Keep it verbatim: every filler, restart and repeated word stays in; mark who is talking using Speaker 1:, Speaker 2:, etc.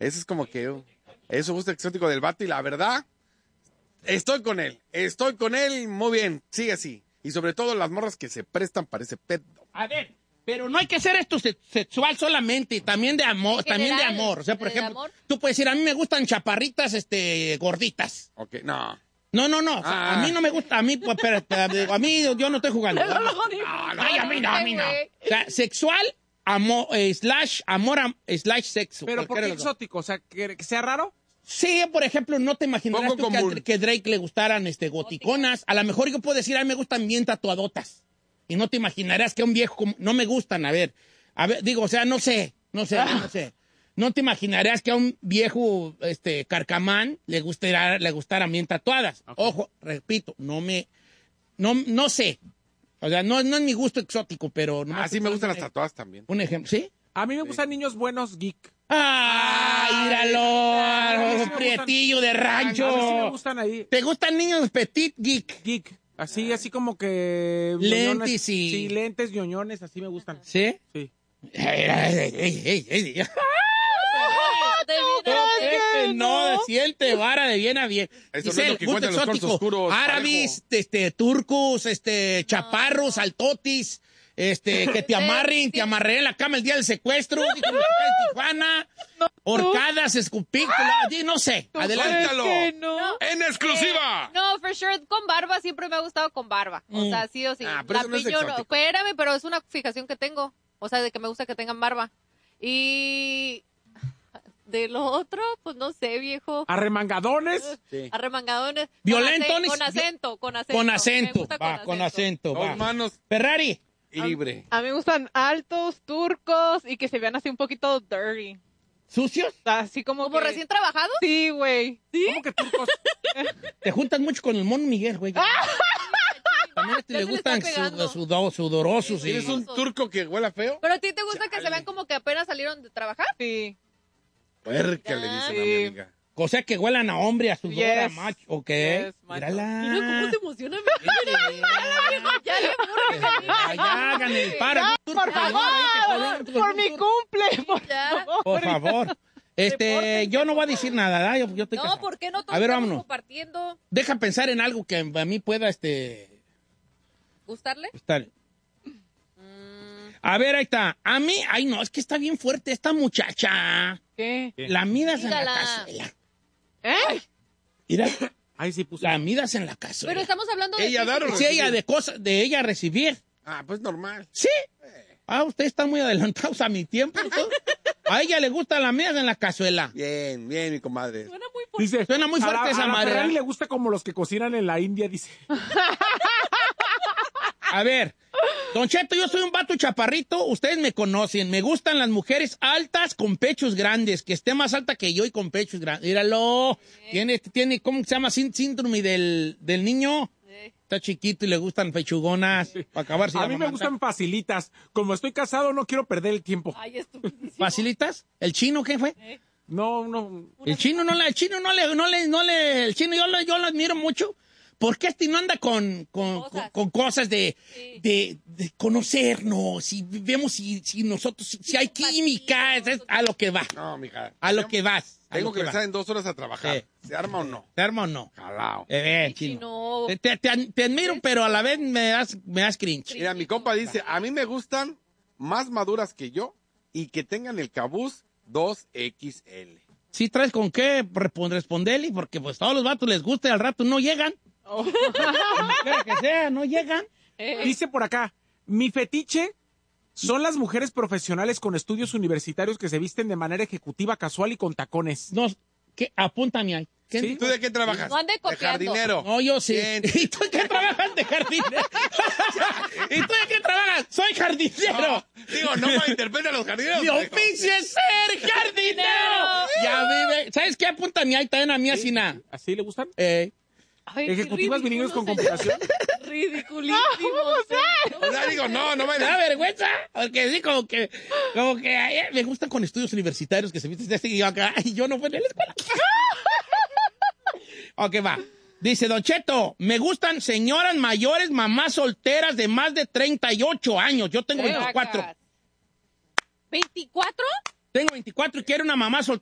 Speaker 1: Eso es como que... uh, es un gusto exótico del vato y la verdad, estoy con él. Estoy con él, muy bien, sigue así. Y sobre todo las morras que se prestan para ese pedo.
Speaker 2: A ver, pero no hay que ser esto se- sexual solamente, también de amor,
Speaker 3: En
Speaker 2: también de
Speaker 3: general,
Speaker 2: amor. O sea, por
Speaker 3: de
Speaker 2: ejemplo,
Speaker 3: amor.
Speaker 2: tú puedes decir, a mí me gustan chaparritas, este, gorditas.
Speaker 1: Ok, no.
Speaker 2: No, no, no. O sea,
Speaker 1: Ah.
Speaker 2: a mí no me gusta, a mí, pues, espérate, a mí yo no estoy jugando.
Speaker 3: No, no, no,
Speaker 2: Ay, a mí no, a mí no.
Speaker 3: güey.
Speaker 2: O sea, sexual, amor, eh, slash, amor, am- slash sexo.
Speaker 4: Pero ¿por
Speaker 2: cualquiera
Speaker 4: qué
Speaker 2: de los dos.
Speaker 4: exótico? O sea, ¿que, que sea raro?
Speaker 2: Sí, por ejemplo, no te imaginarás
Speaker 1: Poco
Speaker 2: tú que, a-
Speaker 1: común.
Speaker 2: que Drake le gustaran este, goticonas. A lo mejor yo puedo decir, a mí me gustan bien tatuadotas. Y no te imaginarás que a un viejo como- no me gustan, a ver. A ver, digo, o sea, no sé, no sé, no sé. No te imaginarás que a un viejo este, carcamán le gustará, le gustaran bien tatuadas. Ojo, repito, no me, no, no sé. O sea, no, no es mi gusto exótico, pero... nomás
Speaker 1: Ah, sí
Speaker 2: te
Speaker 1: me
Speaker 2: pongo
Speaker 1: gustan
Speaker 2: un
Speaker 1: las
Speaker 2: ej-
Speaker 1: tatuadas también.
Speaker 2: Un ejemplo, ¿sí?
Speaker 4: A mí me gustan niños buenos geek.
Speaker 2: ¡Ah,
Speaker 4: a mí
Speaker 2: míralo!
Speaker 4: sí me
Speaker 2: Un prietillo de
Speaker 4: A
Speaker 2: rancho.
Speaker 4: mí sí me gustan ahí.
Speaker 2: ¿Te gustan niños petit geek?
Speaker 4: Geek. Así, así como que...
Speaker 2: Lentes
Speaker 4: ñoñones.
Speaker 2: y-
Speaker 4: Sí, lentes, ñoñones, así me gustan.
Speaker 2: ¿Sí?
Speaker 4: Sí.
Speaker 2: Ey, ey, ey, ey, ey.
Speaker 3: Te viene a ver.
Speaker 2: Este no, siente vara de bien a bien.
Speaker 1: Eso no
Speaker 2: Dice
Speaker 1: es lo
Speaker 2: el
Speaker 1: que
Speaker 2: gusto
Speaker 1: cuentan los
Speaker 2: exótico.
Speaker 1: cortos oscuros,
Speaker 2: Árabes, este, turcos, este, chaparros, altotis, este, que te amarren, te amarré en la cama el día del secuestro, dijo mi chica de Tijuana, horcadas, escupículas, no sé. Adelante.
Speaker 1: ¡Suéltalo!
Speaker 5: Que no.
Speaker 1: ¡En exclusiva!
Speaker 3: Eh, no, for sure, con barba siempre me ha gustado con barba. O
Speaker 2: Mm.
Speaker 3: sea, sí o sí.
Speaker 1: Ah, pero eso no es
Speaker 3: Lampiño
Speaker 1: exótico.
Speaker 3: Espérame, pero es una fijación que tengo. O sea, de que me gusta que tengan barba. Y de lo otro, pues no sé, viejo.
Speaker 4: Arremangadones.
Speaker 1: Sí.
Speaker 3: Arremangadones.
Speaker 2: Violentones.
Speaker 3: Con acento, con acento.
Speaker 2: Con
Speaker 3: Me
Speaker 2: acento,
Speaker 3: gusta
Speaker 2: va, con acento, va.
Speaker 1: Dos manos
Speaker 2: Ferrari.
Speaker 1: libre.
Speaker 5: A mí me gustan altos, turcos y que se vean así un poquito dirty.
Speaker 2: ¿Sucios?
Speaker 5: Así como
Speaker 3: ¿Como
Speaker 5: que-
Speaker 3: recién trabajado?
Speaker 5: Sí, güey.
Speaker 4: ¿Cómo que turcos?
Speaker 2: Te juntas mucho con el mono Miguel, güey. También a este
Speaker 3: Ya
Speaker 2: le
Speaker 3: se le está
Speaker 2: gustan
Speaker 3: pegando.
Speaker 2: su- sudo- sudorosos. y-
Speaker 1: ¿Tienes un turco que huela feo?
Speaker 3: ¿Pero a ti te gusta que se
Speaker 1: Chale.
Speaker 3: vean como que apenas salieron de trabajar?
Speaker 5: Sí.
Speaker 1: Puerca, le dicen a mi
Speaker 5: Sí.
Speaker 1: amiga.
Speaker 2: O sea, que huelan a hombre, a sudor,
Speaker 5: Yes.
Speaker 2: a macho. ¿Ok?
Speaker 5: Yes, macho.
Speaker 2: Mírala.
Speaker 3: Mira cómo se emociona. Ya le
Speaker 2: Ya, ya, hagan el paro.
Speaker 5: Por favor, por mi cumple, por
Speaker 3: Ya.
Speaker 5: favor.
Speaker 2: Por favor. Este, yo no voy a decir nada, ¿verdad? Yo, yo estoy
Speaker 3: No,
Speaker 2: casado.
Speaker 3: ¿por qué no todos
Speaker 2: A ver,
Speaker 3: estamos
Speaker 2: vámonos.
Speaker 3: compartiendo?
Speaker 2: Deja pensar en algo que a mí pueda, este,
Speaker 3: ¿Gustarle?
Speaker 2: estar. A ver, ahí está. A mí, ay, no, es que está bien fuerte esta muchacha.
Speaker 5: ¿Qué?
Speaker 2: La midas en la
Speaker 3: Dígala.
Speaker 2: cazuela.
Speaker 5: ¿Eh?
Speaker 2: Mira,
Speaker 4: Ahí sí puse.
Speaker 2: la midas en la
Speaker 3: Pero
Speaker 2: cazuela.
Speaker 3: estamos hablando de...
Speaker 1: Ella dar o
Speaker 2: Sí, ella
Speaker 1: recibir.
Speaker 2: de cosas, de ella recibir.
Speaker 1: Ah, pues normal.
Speaker 2: Sí. Ah, ustedes están muy adelantados a mi tiempo. entonces. A ella le gusta la midas en la cazuela.
Speaker 1: Bien, bien, mi comadre.
Speaker 3: Suena muy fuerte.
Speaker 4: Dice,
Speaker 2: Suena muy
Speaker 4: a
Speaker 2: fuerte
Speaker 4: la-
Speaker 2: esa
Speaker 4: a la
Speaker 2: madre,
Speaker 4: Ferrari
Speaker 2: ¿verdad?
Speaker 4: le gusta como los que cocinan en la India, dice.
Speaker 2: A ver, Don Cheto, yo soy un vato chaparrito, ustedes me conocen, me gustan las mujeres altas con pechos grandes, que esté más alta que yo y con pechos grandes. Míralo, tiene, tiene, ¿cómo se llama? Sín- Síndrome del, del niño. Está chiquito y le gustan pechugonas. Para acabar sin
Speaker 4: A
Speaker 2: la
Speaker 4: mí me
Speaker 2: mamanta.
Speaker 4: gustan facilitas. Como estoy casado, no quiero perder el tiempo.
Speaker 3: Ay, estupidísimo.
Speaker 2: ¿Facilitas? ¿El chino qué fue?
Speaker 4: No, no.
Speaker 2: El chino no le, el chino no le, no le, no le, el chino yo lo, yo lo admiro mucho. Porque este no anda con, con,
Speaker 3: Cosas.
Speaker 2: con, con cosas de,
Speaker 3: Sí.
Speaker 2: de, de conocernos, si vemos si, si nosotros, si, si hay química, es, es a lo que va,
Speaker 1: No, mija.
Speaker 2: a lo que vas. a
Speaker 1: Tengo
Speaker 2: lo
Speaker 1: que
Speaker 2: va.
Speaker 1: empezar en dos horas a trabajar.
Speaker 2: Sí.
Speaker 1: ¿Se arma o no?
Speaker 2: ¿Te arma o no?
Speaker 1: Jalao.
Speaker 2: Eh,
Speaker 3: Sí,
Speaker 2: chino.
Speaker 3: chino.
Speaker 2: Te, te, te- te admiro, pero a la vez me das, me das cringe.
Speaker 1: Mira, mi compa dice, a mí me gustan más maduras que yo y que tengan el cabuz dos equis ele.
Speaker 2: Si traes con qué respon- responderle, porque pues todos los vatos les gusta y al rato no llegan. Como quiera que sea, no llegan.
Speaker 4: Dice por acá, mi fetiche son las mujeres profesionales con estudios universitarios que se visten de manera ejecutiva, casual y con tacones.
Speaker 2: No, ¿qué? Apúntame ahí. ¿Qué?
Speaker 4: Sí.
Speaker 1: ¿Tú de qué trabajas?
Speaker 3: No ande
Speaker 1: De
Speaker 3: copiando.
Speaker 1: jardinero.
Speaker 2: No, yo sí.
Speaker 1: Bien.
Speaker 2: ¿Y tú de qué trabajas de jardinero? ¿Y tú de qué trabajas? Soy jardinero.
Speaker 1: No, digo, no malinterpreta a los jardineros.
Speaker 2: Mi oficio es ser jardinero. Ya vive. ¿Sabes qué? Apúntame ahí también a mí así nada.
Speaker 4: ¿Así le gustan?
Speaker 2: Eh,
Speaker 3: Ay, qué
Speaker 4: Ejecutivas bilingües con
Speaker 3: ridículo,
Speaker 4: computación.
Speaker 3: señor. Ridiculísimo. señor.
Speaker 1: O sea, digo, no, no
Speaker 2: ¿Me
Speaker 1: me
Speaker 2: da vergüenza? Porque sí, como que, como que ay, me gustan con estudios universitarios que se visten así y yo acá, y yo no fui a la escuela. Ok, va. Dice, Don Cheto, me gustan señoras mayores, mamás solteras de más de treinta y ocho años. Yo tengo veinticuatro.
Speaker 3: ¿veinticuatro?
Speaker 2: Tengo veinticuatro y quiero una mamá sol-